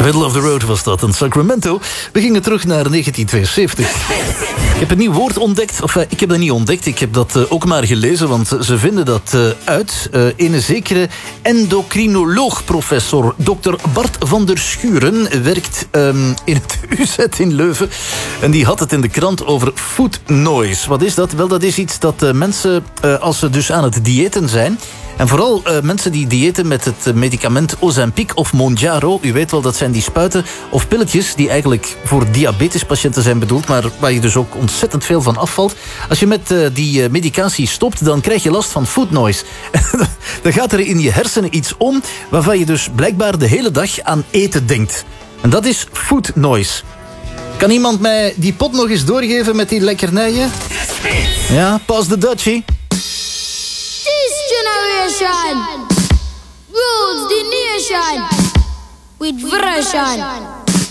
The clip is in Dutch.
Middle of the Road was dat, in Sacramento. We gingen terug naar 1972. Ik heb een nieuw woord ontdekt. Of ik heb dat niet ontdekt, ik heb dat ook maar gelezen. Want ze vinden dat uit. Een zekere endocrinoloog, professor Dr. Bart van der Schuren werkt in het UZ in Leuven. En die had het in de krant over food noise. Wat is dat? Wel, dat is iets dat mensen, als ze dus aan het diëten zijn... En vooral mensen die diëten met het medicament Ozempic of Mounjaro. U weet wel, dat zijn die spuiten of pilletjes die eigenlijk voor diabetespatiënten zijn bedoeld, maar waar je dus ook ontzettend veel van afvalt. Als je met die medicatie stopt, dan krijg je last van food noise. Dan gaat er in je hersenen iets om waarvan je dus blijkbaar de hele dag aan eten denkt. En dat is food noise. Kan iemand mij die pot nog eens doorgeven met die lekkernijen? Ja, pas de Dutchie. Generation rules the nation with version.